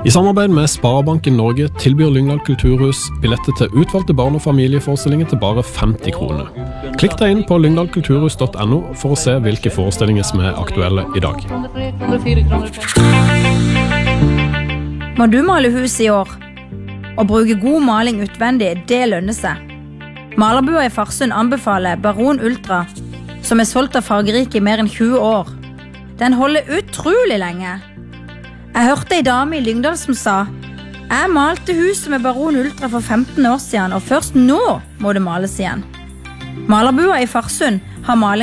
I samarbeid med Sparebanken Norge tilbyr Lyngdal Kulturhus billetter til utvalgte barn- og familieforestillinger til bare 50 kroner. Klikk deg inn på lyngdalkulturhus.no for å se hvilke forestillinger som er aktuelle i dag. Må du male hus i år? Å bruke god maling utvendig, det lønner seg. Malerbua i Farsund anbefaler Baron Ultra, som er solgt av Fargerike i mer enn 20 år. Den holder utrolig lenge. Jeg hørte en dame i Lyngdal som sa: «Jeg malte huset med Baron Ultra for 15 år siden, og først nå må det males igjen.» Malerbua i Farsund har maling